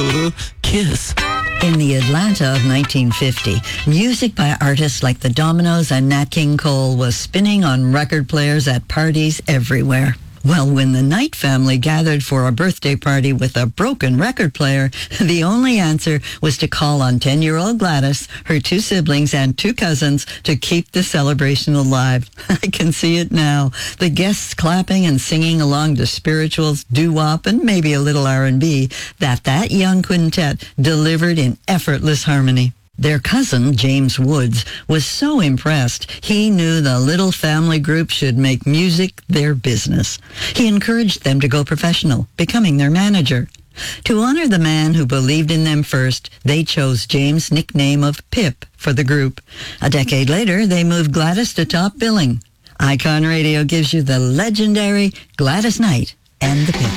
Kiss. In the Atlanta of 1950, music by artists like the Dominoes and Nat King Cole was spinning on record players at parties everywhere. Well, when the Knight family gathered for a birthday party with a broken record player, the only answer was to call on 10-year-old Gladys, her 2 siblings, and 2 cousins to keep the celebration alive. I can see it now. The guests clapping and singing along to spirituals, doo-wop, and maybe a little R&B that young quintet delivered in effortless harmony. Their cousin, James Woods, was so impressed, he knew the little family group should make music their business. He encouraged them to go professional, becoming their manager. To honor the man who believed in them first, they chose James' nickname of Pip for the group. A decade later, they moved Gladys to top billing. Icon Radio gives you the legendary Gladys Knight and the Pips.